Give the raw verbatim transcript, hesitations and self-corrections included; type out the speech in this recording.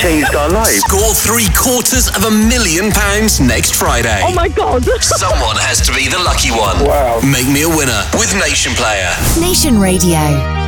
changed our lives. Score three quarters of a million pounds next Friday. Oh my God. Someone has to be the lucky one. Wow. Make me a winner with Nation Player. Nation Radio.